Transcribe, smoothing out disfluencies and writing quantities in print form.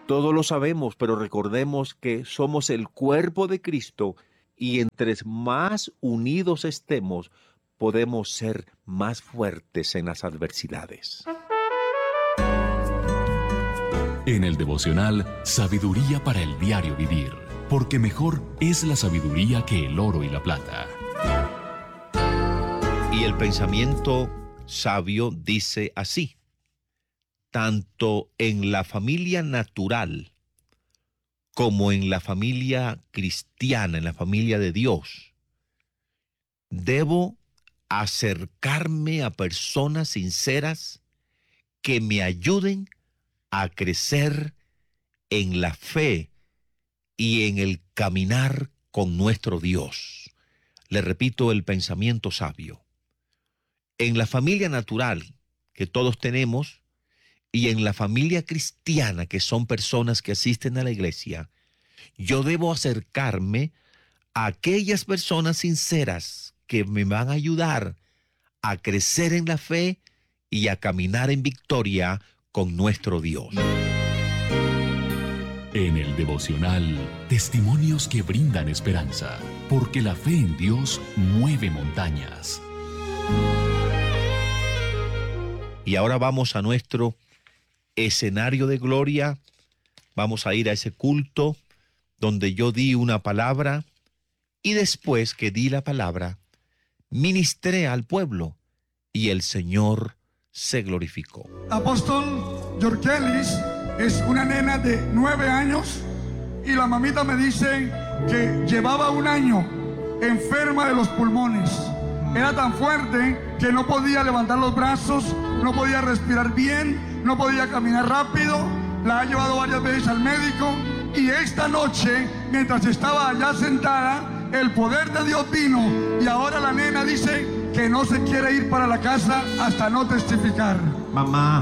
Todo lo sabemos, pero recordemos que somos el cuerpo de Cristo y entre más unidos estemos, podemos ser más fuertes en las adversidades. En el devocional, sabiduría para el diario vivir, porque mejor es la sabiduría que el oro y la plata. Y el pensamiento sabio dice así: tanto en la familia natural como en la familia cristiana, en la familia de Dios, debo acercarme a personas sinceras que me ayuden a crecer en la fe y en el caminar con nuestro Dios. Le repito el pensamiento sabio. En la familia natural que todos tenemos y en la familia cristiana, que son personas que asisten a la iglesia, yo debo acercarme a aquellas personas sinceras que me van a ayudar a crecer en la fe y a caminar en victoria con nuestro Dios. En el devocional, testimonios que brindan esperanza, porque la fe en Dios mueve montañas. Y ahora vamos a nuestro escenario de gloria. Vamos a ir a ese culto donde yo di una palabra y después que di la palabra, ministré al pueblo y el Señor se glorificó. Apóstol Yorkelis es una nena de 9 años y la mamita me dice que llevaba 1 año enferma de los pulmones. Era tan fuerte que no podía levantar los brazos, no podía respirar bien, no podía caminar rápido. La ha llevado varias veces al médico y esta noche, mientras estaba allá sentada, el poder de Dios vino y ahora la nena dice que no se quiere ir para la casa hasta no testificar. Mamá,